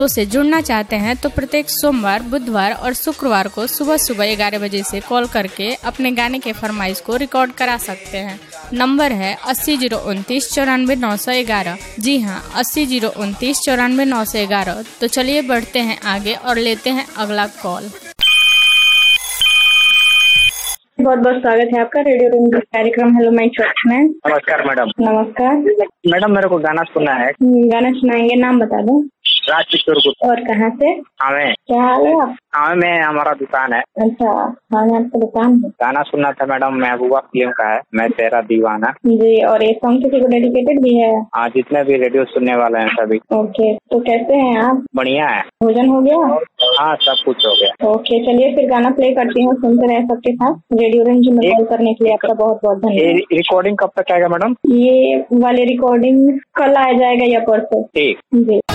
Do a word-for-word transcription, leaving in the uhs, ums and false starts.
से जुड़ना चाहते हैं तो प्रत्येक सोमवार, बुधवार और शुक्रवार को सुबह सुबह ग्यारह बजे से कॉल करके अपने गाने के फरमाइश को रिकॉर्ड करा सकते हैं। नंबर है अस्सी जीरो उनतीस चौरानवे नौ सौ ग्यारह। जी हाँ, अस्सी जीरो उनतीस चौरानवे नौ सौ ग्यारह। तो चलिए बढ़ते हैं आगे और लेते हैं अगला कॉल। बहुत बहुत स्वागत है आपका रेडियो रूम का कार्यक्रम हेलो माय चॉइस में। नमस्कार मैडम। नमस्कार मैडम, मेरे को गाना सुनना है। गाना सुनाएंगे, नाम बता दो। राज किशोर गुप्ता। और कहाँ से? हमें क्या हाल है आप? हमें में हमारा दुकान है। अच्छा, हाँ आपका दुकान है। गाना सुनना था मैडम, महबूबा फिल्म का है, मैं तेरा दीवाना। जी, और ये सॉन्ग किसी को डेडिकेटेड भी है? हाँ, जितने भी रेडियो सुनने वाले हैं सभी। ओके, तो कैसे हैं आप? बढ़िया है। भोजन हो गया? हाँ, सब कुछ हो गया। ओके, चलिए फिर गाना प्ले करती हूँ, सुनते रह सबके साथ। रेडियो रेंज में कॉल करने के लिए आपका बहुत बहुत धन्यवाद। रिकॉर्डिंग कब तक आएगा मैडम? ये वाले रिकॉर्डिंग कल आ जाएगा या परसों? ठीक जी।